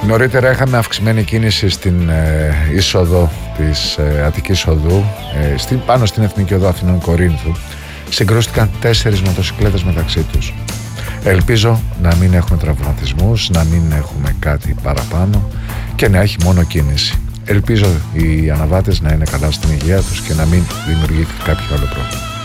Νωρίτερα είχαμε αυξημένη κίνηση στην είσοδο της Αττικής Οδού, πάνω στην Εθνική Οδό Αθηνών Κορίνθου. Συγκρούστηκαν 4 μοτοσυκλέτες μεταξύ τους. Ελπίζω να μην έχουμε τραυματισμούς, να μην έχουμε κάτι παραπάνω και να έχει μόνο κίνηση. Ελπίζω οι αναβάτες να είναι καλά στην υγεία τους και να μην δημιουργηθεί κάποιο άλλο πρόβλημα.